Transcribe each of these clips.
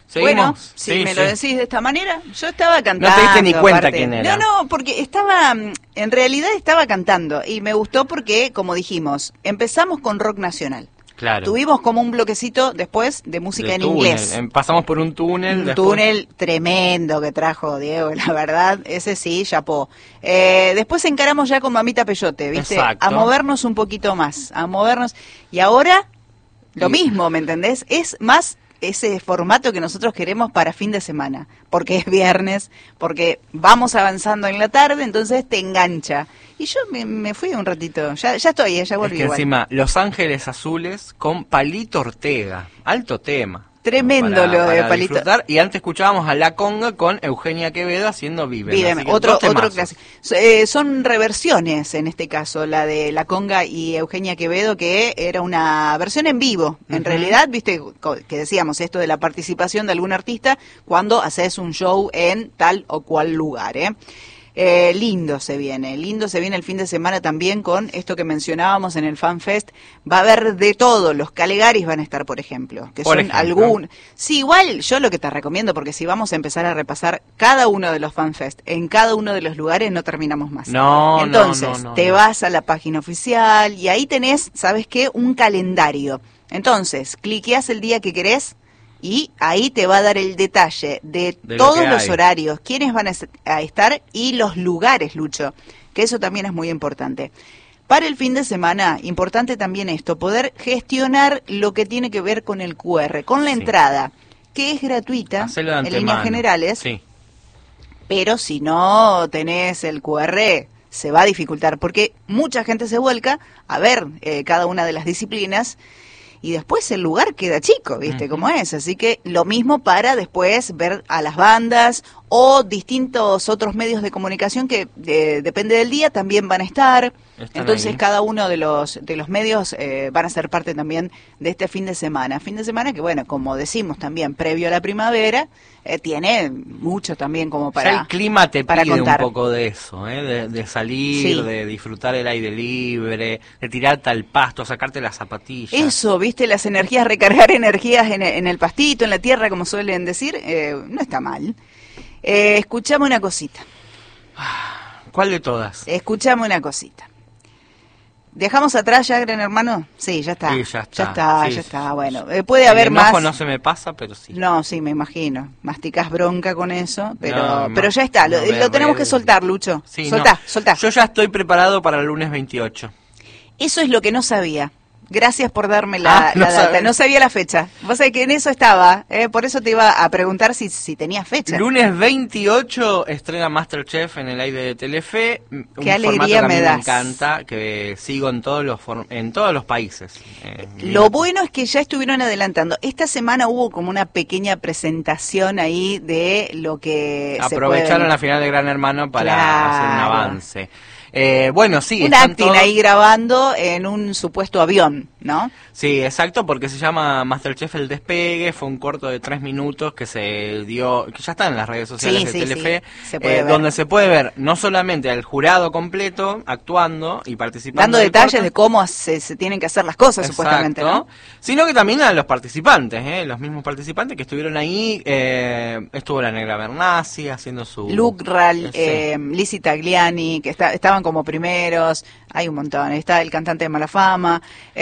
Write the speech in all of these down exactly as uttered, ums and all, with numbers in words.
¿Seguimos? Bueno, si sí, me sí. lo decís de esta manera, yo estaba cantando. No te diste ni cuenta aparte. quién era. No, no, porque estaba, en realidad estaba cantando y me gustó porque, como dijimos, empezamos con rock nacional. Claro. Tuvimos como un bloquecito después de música De en túnel. inglés. Em, Pasamos por un túnel. Un después... túnel tremendo que trajo Diego, la verdad, ese sí, chapó. Eh, después encaramos ya con Mamita Peyote, ¿viste? Exacto. A movernos un poquito más, a movernos. Y ahora, lo Y- mismo, ¿me entendés? Es más ese formato que nosotros queremos para fin de semana, porque es viernes, porque vamos avanzando en la tarde, entonces te engancha. Y yo me, me fui un ratito, ya, ya estoy, ya Es volví que igual. encima, Los Ángeles Azules con Palito Ortega. Alto tema. Tremendo Para- lo de para Palito. disfrutar. Y antes escuchábamos a La Conga con Eugenia Quevedo haciendo Viven. Víveme, Así que otro, dos otro temazos. clásico. So- eh, son reversiones en este caso, la de La Conga y Eugenia Quevedo, que era una versión en vivo. En Ujú. realidad, viste, co- que decíamos esto de la participación de algún artista cuando haces un show en tal o cual lugar, ¿eh? Eh, lindo se viene, lindo se viene el fin de semana también con esto que mencionábamos en el Fan Fest. Va a haber de todo, los Calegaris van a estar, por ejemplo, que Por son ejemplo. algún... Sí, igual yo lo que te recomiendo, porque si vamos a empezar a repasar cada uno de los Fan Fest en cada uno de los lugares, no terminamos más. No, no, Entonces, no, no, te no. vas a la página oficial y ahí tenés, ¿sabes qué? Un calendario. Entonces, cliqueás el día que querés y ahí te va a dar el detalle de, De lo todos que los hay. horarios, quiénes van a est- a estar y los lugares, Lucho, que eso también es muy importante. Para el fin de semana, importante también esto, poder gestionar lo que tiene que ver con el cu erre, con la Sí. entrada, que es gratuita Hacelo de en líneas antemano. generales, Sí. pero si no tenés el cu erre, se va a dificultar, porque mucha gente se vuelca a ver eh, cada una de las disciplinas y después el lugar queda chico, ¿viste Ujú. cómo es? Así que lo mismo para después ver a las bandas o distintos otros medios de comunicación que eh, depende del día también van a estar. Están Entonces ahí. cada uno de los de los medios eh, van a ser parte también de este fin de semana. Fin de semana que, bueno, como decimos también, previo a la primavera, eh, tiene mucho también como para... Ya el clima te para pide un contar. poco de eso, ¿eh? de, de salir, Sí. de disfrutar el aire libre, de tirarte al pasto, sacarte las zapatillas. Eso, viste, las energías, recargar energías en, en el pastito, en la tierra, como suelen decir, eh, no está mal. Eh, escuchame una cosita, ¿Cuál de todas? escuchame una cosita. ¿Dejamos atrás ya, Gran Hermano? Sí, ya está. Sí, ya está. Ya está, Sí, ya sí. está. Bueno, eh, puede El haber enojo más... no se me pasa, pero sí. No, sí, me imagino. Masticás bronca con eso, pero No, pero no, ya está. Lo, no me lo tenemos re- que soltar, Lucho. Sí, soltá, no. soltá. Yo ya estoy preparado para el lunes veintiocho. Eso es lo que no sabía. Gracias por darme la, Ah, no la data. sabés. No sabía la fecha. Vos sabés que en eso estaba, eh, por eso te iba a preguntar si, si tenías fecha. Lunes veintiocho estrena Masterchef en el aire de Telefe. Un Qué alegría formato que a mí me me das. encanta, que sigo en todos los form- en todos los países. Eh, Lo mira, bueno es que ya estuvieron adelantando. Esta semana hubo como una pequeña presentación ahí de lo que se aprovecharon puede- la final de Gran Hermano para Claro. hacer un avance. Eh, bueno, sí, un están acting todos- ahí grabando en un supuesto avión, ¿no? Sí, exacto, porque se llama Masterchef El Despegue, fue un corto de tres minutos que se dio, que ya está en las redes sociales Sí, de sí, Telefe, sí, se puede eh, ver. donde se puede ver no solamente al jurado completo actuando y participando Dando del detalles corto, de cómo se, se tienen que hacer las cosas, supuestamente, ¿no? exacto, sino que también a los participantes, ¿eh? Los mismos participantes que estuvieron ahí, eh, estuvo la Negra Bernasi haciendo su... Luke Ral, Sí. eh, Lizzie Tagliani, que está, estaban como primeros, hay un montón, está el cantante de Malafama,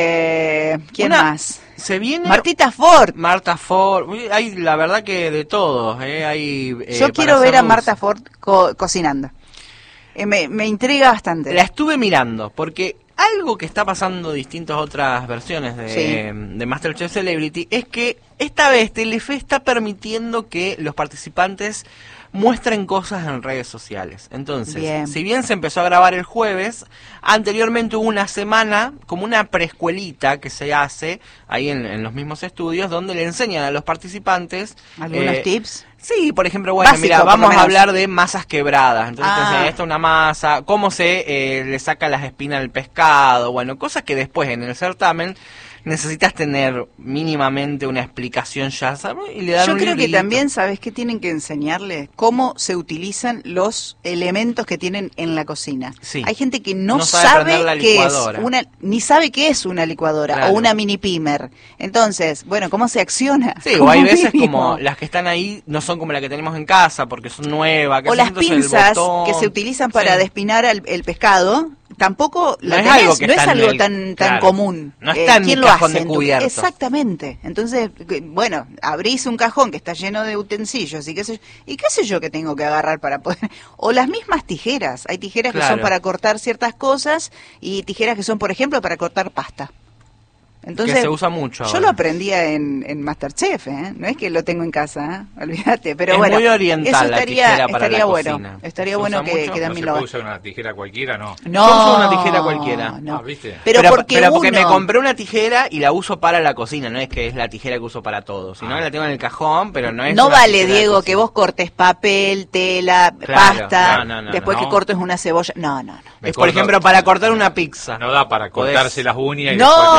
eh, ¿quién Una- más? Se viene... Martita Ford. Marta Ford, uy, hay la verdad que de todos, ¿eh? Hay, eh, Yo para quiero ver hacer a dulce. Marta Ford co- cocinando. Eh, me, me intriga bastante. La estuve mirando, porque algo que está pasando en distintas otras versiones de, Sí. de MasterChef Celebrity es que esta vez Telefe está permitiendo que los participantes muestren cosas en redes sociales. Entonces, Bien. si bien se empezó a grabar el jueves, anteriormente hubo una semana, como una preescuelita que se hace ahí en, en los mismos estudios, donde le enseñan a los participantes ¿Algunos eh, tips? Sí, por ejemplo, bueno, Básico, mira, por vamos lo a menos. hablar de masas quebradas. Entonces Ah. te enseñan esto, una masa, cómo se eh, le saca las espinas al pescado, bueno, cosas que después en el certamen necesitas tener mínimamente una explicación ya, ¿sabes? Y le dan Yo un creo que librito. también, ¿sabes qué tienen que enseñarle? Cómo se utilizan los elementos que tienen en la cocina. Sí. Hay gente que no, No sabe sabe, prender la qué es licuadora. una, ni sabe qué es una licuadora Claro. o una mini pimer. Entonces, bueno, ¿cómo se acciona? Sí, o Como hay veces mínimo. como las que están ahí no son como la que tenemos en casa porque son nuevas. que O así, las entonces el pinzas botón- que se utilizan para Sí. despinar al- el pescado, tampoco lo No es tenés, algo que no es está en algo el- tan tan claro. común. No está en mi ¿quién lo cajón hace de en tu- cubiertos. Exactamente. Entonces, que- bueno, abrís un cajón que está lleno de utensilios y qué sé yo, y qué sé yo que tengo que agarrar para poder... O las mismas tijeras. Hay tijeras que Claro. son para cortar ciertas cosas y tijeras que son, por ejemplo, para cortar pasta. Entonces, Que se usa mucho yo ahora. lo aprendía en, en Masterchef, ¿eh? No es que lo tengo en casa, ¿eh? Olvídate. Pero Es bueno, muy oriental eso la estaría, tijera para estaría la bueno. cocina. Estaría Se bueno usa que, mucho. que No se también lo puede haga. usar una tijera cualquiera, no. No, Yo uso una tijera cualquiera. no. Ah, ¿viste? Pero, porque, pero porque uno, me compré una tijera y la uso para la cocina, no es que es la tijera que uso para todo, sino Ah. que la tengo en el cajón, pero no es no una vale, tijera de Diego, cocina. que vos cortes papel, tela, Claro, pasta, no, no, no, después no. que cortes una cebolla. No, no, no. Me Es por corto- ejemplo para cortar una pizza. No da para Podés- cortarse las uñas y No, después-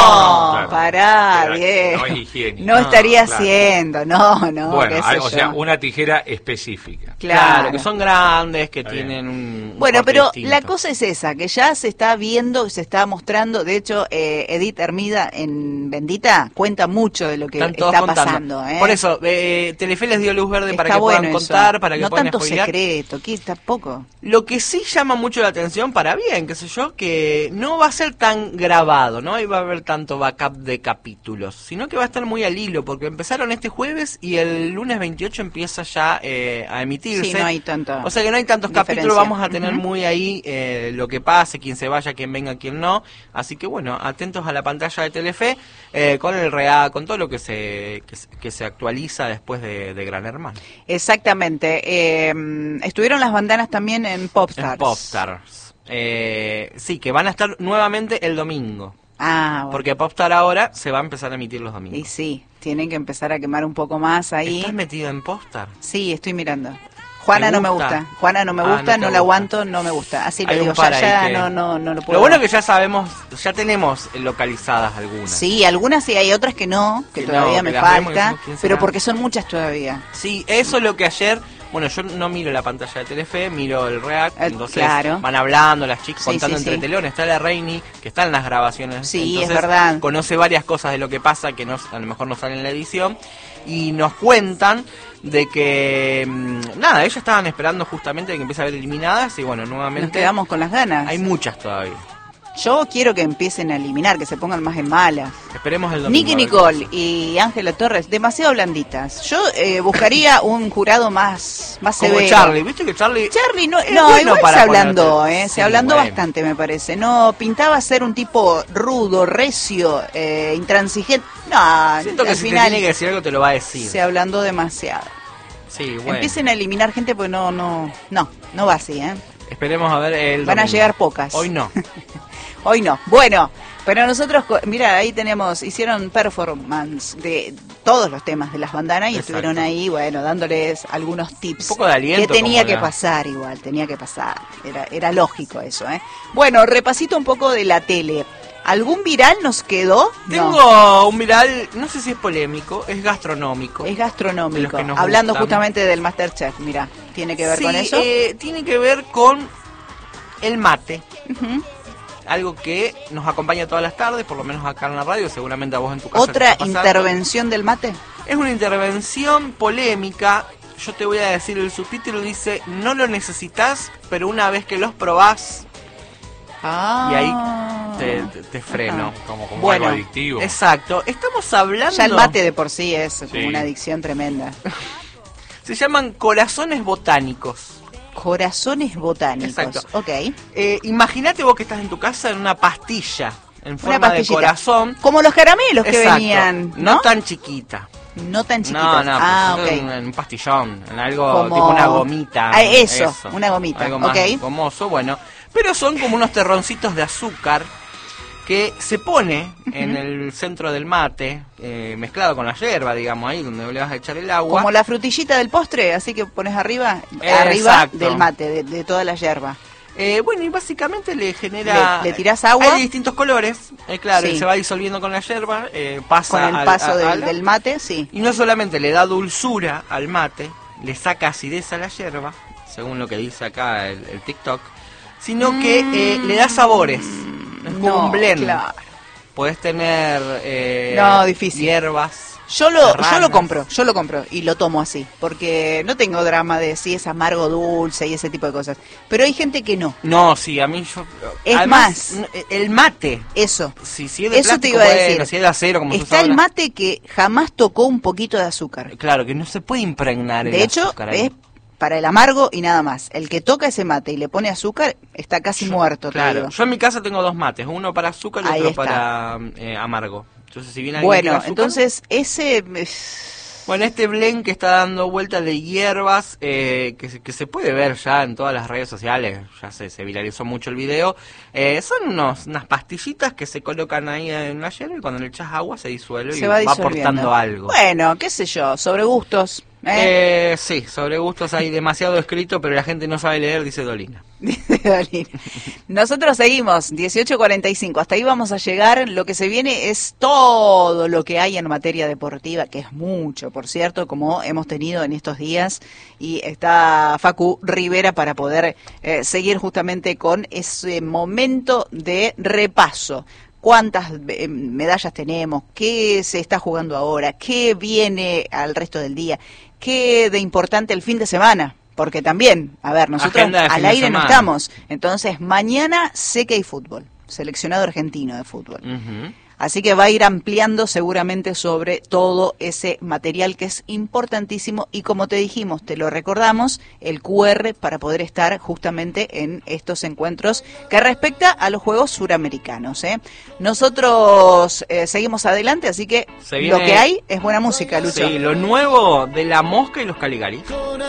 no, pará, Pero Diego. No es higiénico. No estaría claro. haciendo, no, no. Bueno, qué sé hay- o yo. sea, una tijera específica. Claro, que son grandes, que Está bien. tienen un... un Bueno, corte pero distinto. la cosa es esa, que ya se está viendo, se está mostrando, de hecho, eh, Edith Hermida en Bendita cuenta mucho de lo que Están todos está contando. pasando. ¿eh? Por eso, eh, Telefe les dio luz verde Está para que bueno puedan eso. contar, para que no puedan tanto spoilear. secreto, aquí tampoco. Lo que sí llama mucho la atención, para bien, qué sé yo, que no va a ser tan grabado, no va a haber tanto backup de capítulos, sino que va a estar muy al hilo, porque empezaron este jueves y el lunes veintiocho empieza ya eh, a emitirse. Sí, no hay tanta O sea que no hay tantos diferencia. capítulos, vamos a tener Ujú. muy ahí eh, lo que pase, quién se vaya, quién venga, quién no. Así que bueno, atentos a la pantalla de Telefe eh, con el rea, con todo lo que se que, se- que se actualiza después de, de Gran Hermano. Exactamente. Eh, estuvieron las bandanas también en Popstars. En Popstars. Eh, sí, que van a estar nuevamente el domingo. Ah, bueno. Porque Popstar ahora se va a empezar a emitir los domingos. Y sí, tienen que empezar a quemar un poco más ahí. ¿Estás metido en Popstar? Sí, estoy mirando. Juana ¿Te no me gusta? gusta. Juana no me Ah, gusta, no te no, la gusta. aguanto, no me gusta. Así Hay le un digo, par ya, ahí ya que- no, no, no lo puedo. Lo bueno que ya sabemos, ya tenemos localizadas algunas. Sí, algunas sí, hay otras que no, que Que todavía no, me que las vemos y falta, decimos, ¿quién pero será? porque son muchas todavía. Sí, eso es lo que ayer, bueno, yo no miro la pantalla de Telefe, miro el React, Eh, entonces claro. van hablando las chicas Sí, contando sí, entre sí. telones, está la Reini, que está en las grabaciones, Sí, entonces es verdad. conoce varias cosas de lo que pasa que no, a lo mejor no salen en la edición, y nos cuentan de que, mm, nada, ellos estaban esperando justamente que empiece a haber eliminadas, y bueno, Nos nuevamente quedamos con las ganas. hay muchas todavía. Yo quiero que empiecen a eliminar, que se pongan más en mala. Esperemos el domingo. Nicky a ver qué Nicole pasa. y Ángela Torres, demasiado blanditas. Yo eh, buscaría un jurado más, más Como severo. Charlie, ¿viste que Charlie... Charlie no, es no bueno igual para se ablandó, ponerte- eh, Sí, se ablandó bueno. bastante me parece. No, pintaba ser un tipo rudo, recio, eh, intransigente. No, Siento que al si te final tiene que decir algo te lo va a decir. se ablandó demasiado. Sí, bueno. Empiecen a eliminar gente porque no, no, no, no va así, ¿eh? Esperemos a ver el Van a domingo. llegar pocas. Hoy no. Hoy no. Bueno, pero nosotros, co- mira, ahí tenemos, hicieron performance de todos los temas de las bandanas y Exacto. estuvieron ahí, bueno, dándoles algunos tips. Un poco de aliento, que tenía como que la- pasar igual, tenía que pasar. Era, era lógico eso, ¿eh? Bueno, repasito un poco de la tele. ¿Algún viral nos quedó? No. Tengo un viral, no sé si es polémico, es gastronómico. Es De los gastronómico. que nos Hablando gustan. justamente del Masterchef, mira, ¿tiene que ver Sí, con eso? eh, tiene que ver con el mate. Ujú. Algo que nos acompaña todas las tardes, por lo menos acá en la radio, seguramente a vos en tu casa. te ¿Otra está pasando. intervención del mate? Es una intervención polémica. Yo te voy a decir, el subtítulo dice, no lo necesitas, pero una vez que los probás, Ah. y ahí te, te- te freno. Como, como Bueno, algo adictivo. Exacto. Estamos hablando... Ya el mate de por sí es Sí. como una adicción tremenda. Se llaman corazones botánicos. Corazones botánicos. Exacto. Ok. Eh, Imagínate vos que estás en tu casa en una pastilla, en Una forma de pastillita. corazón. Como los caramelos que Exacto. venían, No ¿no? tan chiquita. No tan chiquitos. No, no, ah, pues, ok. en, en un pastillón, en algo Como- tipo una gomita. Ah, eso, una gomita, Algo más ok. gomoso, bueno. Pero son como unos terroncitos de azúcar que se pone en el centro del mate, eh, mezclado con la hierba, digamos, ahí donde le vas a echar el agua. Como la frutillita del postre, así que pones arriba, Exacto. arriba del mate, de, de toda la yerba. Eh, bueno, y básicamente le genera... Le, le tirás agua. Hay de distintos colores, eh, claro, Sí. y se va disolviendo con la yerba, eh, pasa Con el al- paso a- del, al- del mate, sí. Y no solamente le da dulzura al mate, le saca acidez a la yerba, según lo que dice acá el, el TikTok, sino que eh, le da sabores. Es como No, un blend. claro. Podés tener eh, No, difícil. hierbas. Yo lo, yo serranas. lo compro, yo lo compro y lo tomo así, porque no tengo drama de si es amargo dulce y ese tipo de cosas. Pero hay gente que no. No, sí, a mí yo... Es además, más. n- el mate. Eso. Si, si es de Eso te plástico, iba a bueno, decir. si es de acero, como se Está usa el ahora. mate que jamás tocó un poquito de azúcar. Claro, que no se puede impregnar el De hecho, azúcar ahí. es para el amargo y nada más. El que toca ese mate y le pone azúcar está casi Yo- muerto, te Claro, digo. yo en mi casa tengo dos mates, uno para azúcar y Ahí otro está. para eh, amargo. Entonces, si viene alguien que Bueno, quiere azúcar- entonces ese... es- Bueno, este blend que está dando vueltas de hierbas, eh, que, se- que se puede ver ya en todas las redes sociales, ya se, se viralizó mucho el video, eh, son unos, unas pastillitas que se colocan ahí en la hierba y cuando le echas agua se disuelve se y va va disolviendo. aportando algo. Bueno, qué sé yo, sobre gustos. ¿eh? Eh, sí, sobre gustos hay demasiado escrito, pero la gente no sabe leer, dice Dolina. Dice Dolina. Nosotros seguimos, dieciocho cuarenta y cinco, hasta ahí vamos a llegar. Lo que se viene es todo lo que hay en materia deportiva, que es mucho, por cierto, como hemos tenido en estos días, y está Facu Rivera para poder eh, seguir justamente con ese momento de repaso. ¿Cuántas eh, medallas tenemos? ¿Qué se está jugando ahora? ¿Qué viene al resto del día? ¿Qué de importante el fin de semana? Porque también, a ver, nosotros Agenda de fin al de aire no semana. estamos. Entonces, mañana sé que hay fútbol. Seleccionado argentino de fútbol. Ujú. Así que va a ir ampliando seguramente sobre todo ese material que es importantísimo y como te dijimos, te lo recordamos, el Q R para poder estar justamente en estos encuentros que respecta a los Juegos Suramericanos. ¿eh? Nosotros eh, seguimos adelante, así que Se viene- lo que hay es buena música, Lucho. Sí, lo nuevo de La Mosca y los Caligaris.